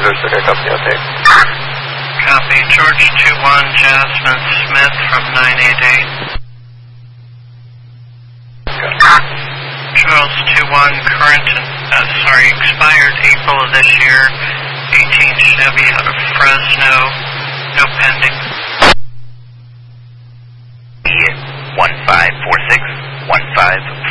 understood. Copy, update. Copy. George 21, Jasmine Smith from 988. Charles 21, current, expired April of this year, 18 Chevy out of Fresno, no pending. 1546,